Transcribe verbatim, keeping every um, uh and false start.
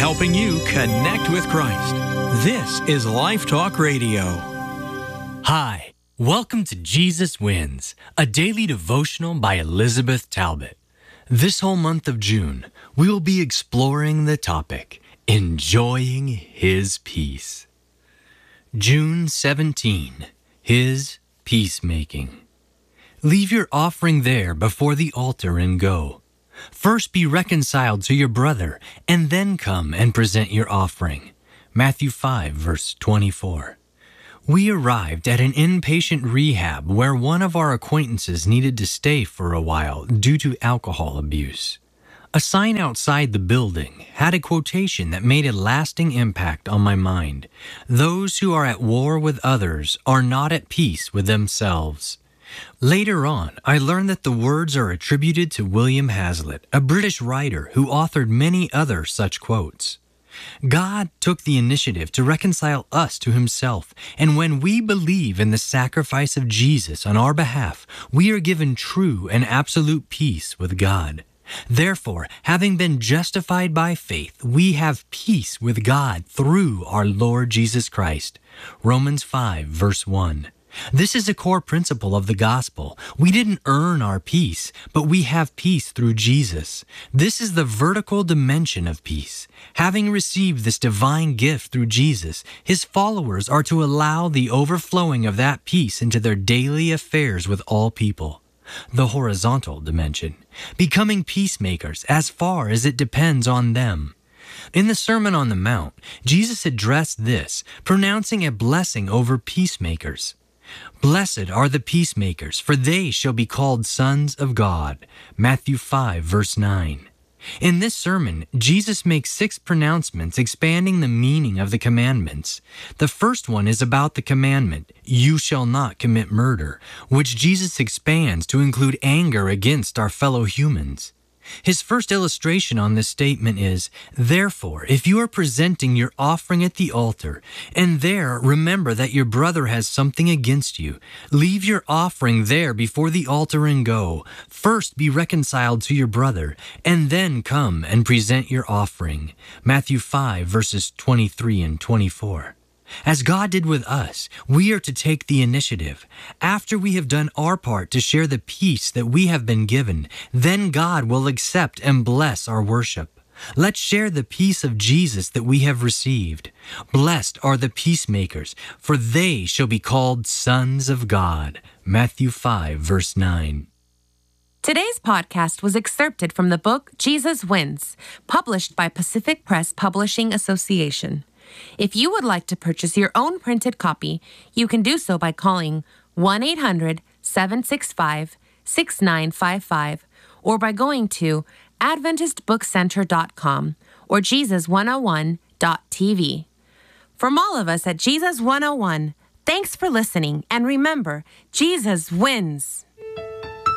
helping you connect with Christ. This is Life Talk Radio. Hi, welcome to Jesus Wins, a daily devotional by Elizabeth Talbot. This whole month of June, we will be exploring the topic, Enjoying His Peace. June seventeenth, His Peacemaking. Leave your offering there before the altar and go. First be reconciled to your brother, and then come and present your offering. Matthew five, verse twenty-four. We arrived at an inpatient rehab where one of our acquaintances needed to stay for a while due to alcohol abuse. A sign outside the building had a quotation that made a lasting impact on my mind. Those who are at war with others are not at peace with themselves. Later on, I learned that the words are attributed to William Hazlitt, a British writer who authored many other such quotes. God took the initiative to reconcile us to Himself, and when we believe in the sacrifice of Jesus on our behalf, we are given true and absolute peace with God. Therefore, having been justified by faith, we have peace with God through our Lord Jesus Christ. Romans five, verse one. This is a core principle of the gospel. We didn't earn our peace, but we have peace through Jesus. This is the vertical dimension of peace. Having received this divine gift through Jesus, His followers are to allow the overflowing of that peace into their daily affairs with all people. The horizontal dimension, becoming peacemakers as far as it depends on them. In the Sermon on the Mount, Jesus addressed this, pronouncing a blessing over peacemakers. Blessed are the peacemakers, for they shall be called sons of God. Matthew five, verse nine. In this sermon, Jesus makes six pronouncements expanding the meaning of the commandments. The first one is about the commandment, you shall not commit murder, which Jesus expands to include anger against our fellow humans. His first illustration on this statement is, therefore, if you are presenting your offering at the altar, and there remember that your brother has something against you, leave your offering there before the altar and go. First be reconciled to your brother, and then come and present your offering. Matthew five, verses twenty-three and twenty-four. As God did with us, we are to take the initiative. After we have done our part to share the peace that we have been given, then God will accept and bless our worship. Let's share the peace of Jesus that we have received. Blessed are the peacemakers, for they shall be called sons of God. Matthew five, verse nine. Today's podcast was excerpted from the book Jesus Wins, published by Pacific Press Publishing Association. If you would like to purchase your own printed copy, you can do so by calling one eight hundred, seven six five, six nine five five or by going to adventist book center dot com or jesus one oh one dot t v. From all of us at Jesus one oh one, thanks for listening, and remember, Jesus wins!